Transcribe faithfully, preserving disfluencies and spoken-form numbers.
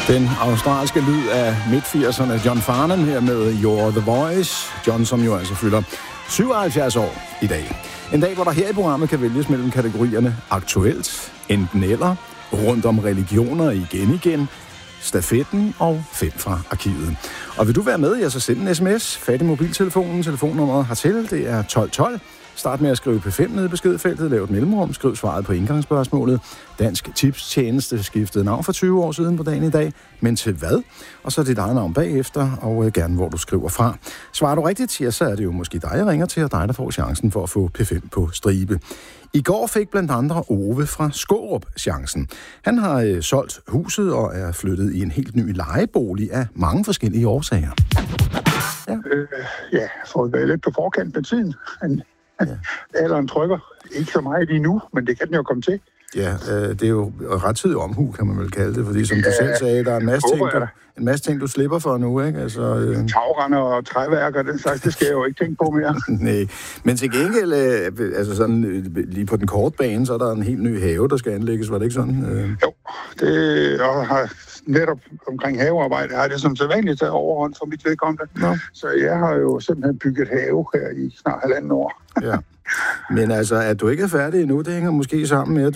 Den australske lyd af midt-firserne, John Farnham her med You're the Voice. John, som jo altså fylder syvoghalvfjerds år i dag. En dag, hvor der her i programmet kan vælges mellem kategorierne aktuelt, enten eller, rundt om religioner igen igen, stafetten og fem fra arkivet. Og vil du være med, ja, så send en sms. Fat i mobiltelefonen, telefonnummeret hertil, det er tolv tolv. Start med at skrive P fem nede i beskedfeltet, lav et mellemrum, skriv svaret på indgangsspørgsmålet. Dansk Tipstjeneste skiftede navn for tyve år siden på dagen i dag, men til hvad? Og så dit eget navn bagefter, og gerne hvor du skriver fra. Svarer du rigtigt, ja, så er det jo måske dig, jeg ringer til, og dig, der får chancen for at få P fem på stribe. I går fik blandt andre Ove fra Skårup chancen. Han har øh, solgt huset og er flyttet i en helt ny lejebolig af mange forskellige årsager. Ja, øh, ja fået været lidt på forkant med tiden. Han, ja. Alderen trykker. Ikke så meget endnu, men det kan den jo komme til. Ja, øh, det er jo rettidig omhu, kan man vel kalde det, fordi som ja, du selv sagde, der er en masse, ting, du, en masse ting, du slipper for nu, ikke? Altså, øh... tagrender og træværker, den slags, det skal jeg jo ikke tænke på mere. Nej, men til gengæld, øh, altså sådan, øh, lige på den korte bane, så er der en helt ny have, der skal anlægges, var det ikke sådan? Øh... Jo, det og har netop omkring havearbejde, har det som sædvanligt taget overhånd for mit vedkommende. Nå. Så jeg har jo simpelthen bygget have her i snart halvanden år. Ja. Men altså, at du ikke er færdig endnu, det hænger måske sammen med, at